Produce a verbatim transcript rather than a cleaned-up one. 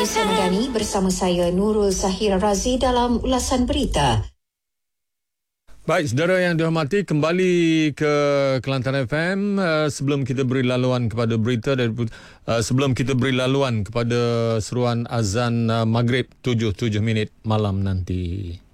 Malaysia Madani bersama saya Nurul Zahira Razi dalam ulasan berita. Baik, saudara yang dihormati, kembali ke Kelantan F M uh, sebelum kita beri laluan kepada berita dan uh, sebelum kita beri laluan kepada seruan azan uh, Maghrib tujuh tujuh minit malam nanti.